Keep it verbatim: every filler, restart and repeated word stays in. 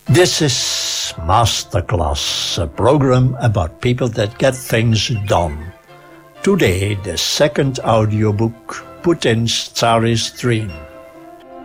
This is Masterclass, a program about people that get things done. Today, the second audiobook, Putin's Tsarist Dream.